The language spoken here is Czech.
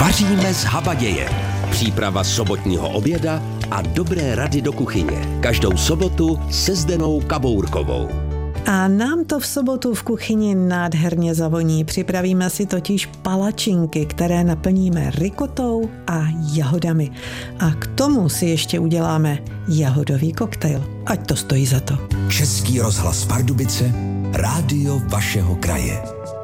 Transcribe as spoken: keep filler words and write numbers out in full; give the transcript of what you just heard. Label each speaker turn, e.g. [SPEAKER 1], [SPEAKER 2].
[SPEAKER 1] Vaříme z habaděje. Příprava sobotního oběda a dobré rady do kuchyně. Každou sobotu se Zdenou Kabourkovou.
[SPEAKER 2] A nám to v sobotu v kuchyni nádherně zavoní. Připravíme si totiž palačinky, které naplníme rikotou a jahodami. A k tomu si ještě uděláme jahodový koktejl. Ať to stojí za to.
[SPEAKER 3] Český rozhlas Pardubice, rádio vašeho kraje.